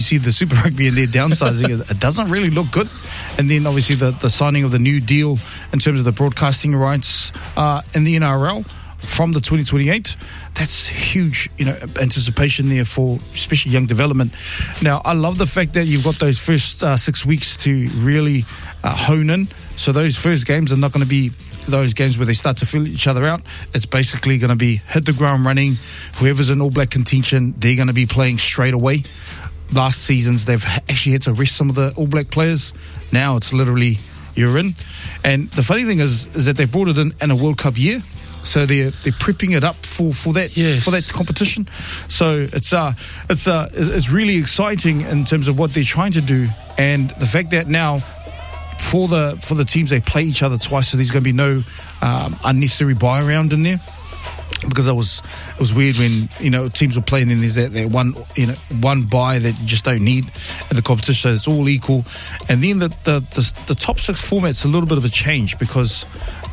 see the Super Rugby and their downsizing, it doesn't really look good. And then obviously the signing of the new deal in terms of the broadcasting rights in the NRL from the 2028, that's huge, anticipation there for especially young development. Now, I love the fact that you've got those first 6 weeks to really hone in. So those first games are not going to be those games where they start to fill each other out. It's basically going to be hit the ground running. Whoever's in All Black contention, they're going to be playing straight away. Last seasons, they've actually had to rest some of the All Black players. Now it's literally you're in. And the funny thing is that they brought it in a World Cup year. So they're prepping it up for that competition. So it's really exciting in terms of what they're trying to do, and the fact that now for the teams they play each other twice, so there's going to be no unnecessary buy around in there. Because it was weird when teams were playing and there's that one buy that you just don't need in the competition, so it's all equal. And then the top six format's a little bit of a change, because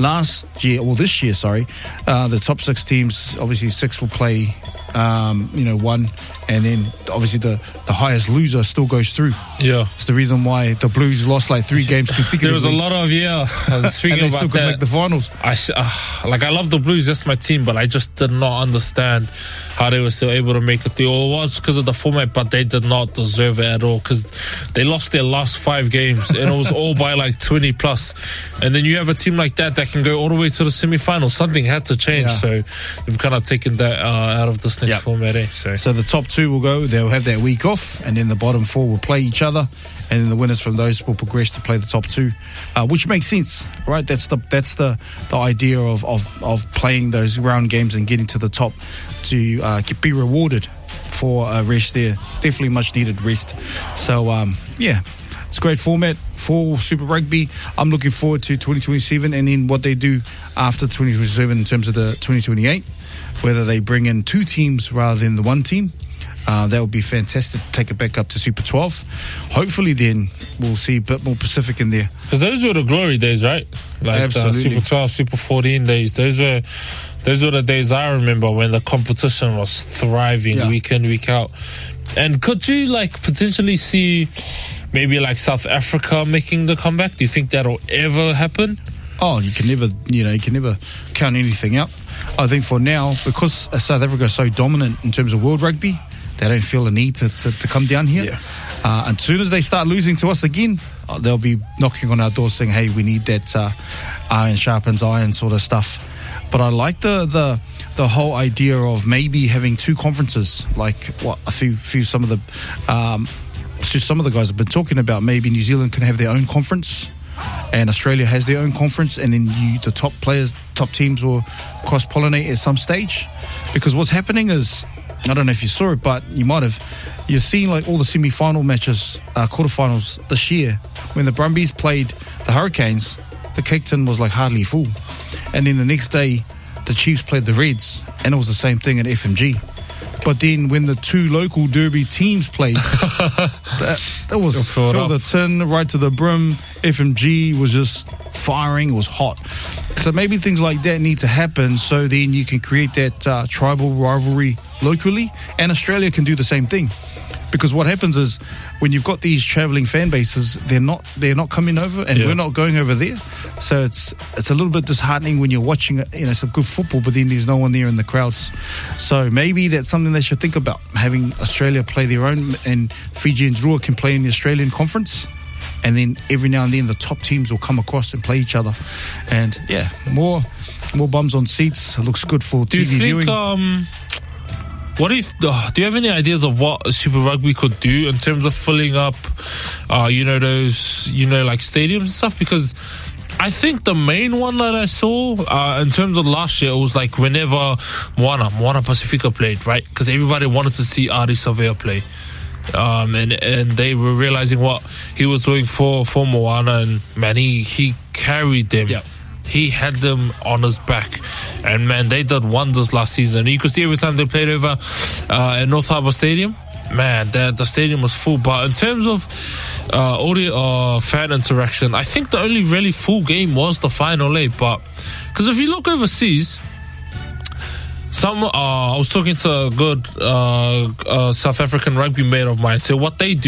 this year, the top six teams, obviously six will play one, and then obviously the highest loser still goes through. Yeah, it's the reason why the Blues lost like 3 games consecutively. There was a lot of speaking and they about still could make the finals. I love the Blues, that's my team, but I just did not understand how they were still able to make it through. It was because of the format, but they did not deserve it at all, because they lost their last 5 games and it was all by like 20 plus. And then you have a team like that can go all the way to the semi-final. Something had to change, so they've kind of taken that out of this next format. So the top 2 will go, they'll have that week off, and then the bottom 4 will play each other, and then the winners from those will progress to play the top 2, which makes sense, right? That's the idea of playing those round games and getting to the top to be rewarded for a rest there. Definitely much needed rest. So it's a great format for Super Rugby. I'm looking forward to 2027 and then what they do after 2027 in terms of the 2028, whether they bring in 2 teams rather than the 1 team. That would be fantastic to take it back up to Super 12. Hopefully then we'll see a bit more Pacific in there. Because those were the glory days, right? Like Absolutely. Super 12, Super 14 days. Those were the days I remember when the competition was thriving week in, week out. And could you potentially see maybe South Africa making the comeback? Do you think that'll ever happen? Oh, you can never count anything out. I think for now, because South Africa is so dominant in terms of world rugby, they don't feel a need to come down here. Yeah. As soon as they start losing to us again, they'll be knocking on our door saying, hey, we need that iron sharpens iron sort of stuff. But I like the whole idea of maybe having 2 conferences, like what I think some of the guys have been talking about. Maybe New Zealand can have their own conference, and Australia has their own conference, and then the top teams will cross-pollinate at some stage. Because what's happening is, I don't know if you saw it, but you're seeing all the semi-final matches, quarterfinals this year. When the Brumbies played the Hurricanes, the Cape Town was hardly full. And then the next day, the Chiefs played the Reds, and it was the same thing at FMG. But then when the 2 local derby teams played, that was filled the tin right to the brim. FMG was just firing. It was hot. So maybe things like that need to happen, so then you can create that tribal rivalry locally, and Australia can do the same thing. Because what happens is, when you've got these travelling fan bases, they're not coming over, and we're not going over there. So it's a little bit disheartening when you're watching some good football, but then there's no one there in the crowds. So maybe that's something they should think about, having Australia play their own, and Fiji and Drua can play in the Australian conference, and then every now and then the top teams will come across and play each other. And more bums on seats. It looks good for TV viewing. Do you have any ideas of what Super Rugby could do in terms of filling up, those, stadiums and stuff? Because I think the main one that I saw in terms of last year, it was whenever Moana Pacifica played, right? Because everybody wanted to see Ari Savea play. And they were realizing what he was doing for Moana, and man, he carried them. Yep. He had them on his back, and man, they did wonders last season. You could see every time they played over at North Harbour Stadium, man, the stadium was full. But in terms of audio fan interaction, I think the only really full game was the final 8. But because if you look overseas, I was talking to a good South African rugby mate of mine. So what they do